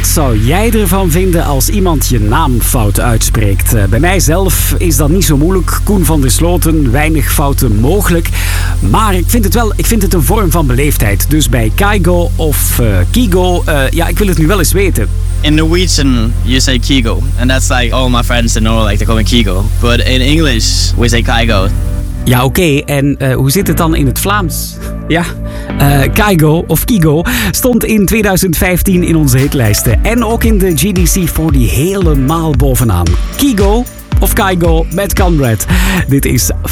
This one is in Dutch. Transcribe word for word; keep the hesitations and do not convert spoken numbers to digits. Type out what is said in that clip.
Wat zou jij ervan vinden als iemand je naam fout uitspreekt? Uh, bij mijzelf is dat niet zo moeilijk. Koen van der Sloten, weinig fouten mogelijk. Maar ik vind het wel, ik vind het een vorm van beleefdheid. Dus bij Kygo of uh, Kygo, uh, ja, ik wil het nu wel eens weten. In Norwegian, you say Kygo. And that's like all my friends in Norway like to call me Kygo. But in English, we say Kygo. Ja, oké. Okay. En uh, hoe zit het dan in het Vlaams? Ja, uh, Kygo of Kygo stond in twintig vijftien in onze hitlijsten. En ook in de G D C veertig helemaal bovenaan. Kygo of Kygo met Conrad. Dit is